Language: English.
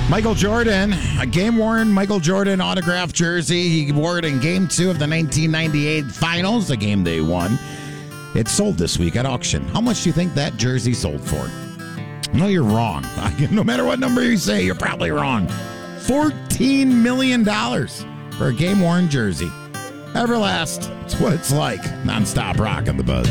Michael Jordan, a game-worn Michael Jordan autographed jersey. He wore it in Game 2 of the 1998 Finals, the game they won. It sold this week at auction. How much do you think that jersey sold for? No, you're wrong. No matter what number you say, you're probably wrong. $14 million for a game-worn jersey. Everlast, it's what it's like. Non-stop rock on the Buzz.